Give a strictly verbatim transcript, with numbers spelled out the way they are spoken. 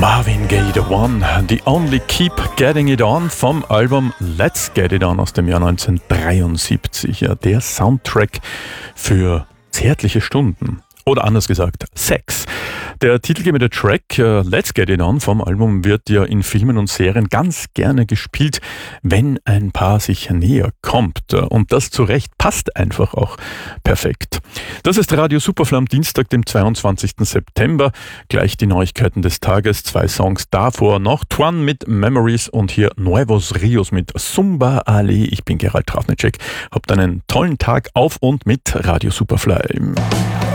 Marvin Gaye, The One, The Only Keep Getting It On vom Album Let's Get It On aus dem Jahr neunzehnhundertdreiundsiebzig. Ja, der Soundtrack für zärtliche Stunden. Oder anders gesagt, Sex. Der titelgebende Track uh, Let's Get It On vom Album wird ja in Filmen und Serien ganz gerne gespielt, wenn ein Paar sich näher kommt. Und das zu Recht passt einfach auch perfekt. Das ist Radio Superfly am Dienstag, dem zweiundzwanzigsten September. Gleich die Neuigkeiten des Tages. Zwei Songs davor noch. Twan mit Memories und hier Nuevos Rios mit Zumba Ale. Ich bin Gerald Trafnicek. Habt einen tollen Tag auf und mit Radio Superfly.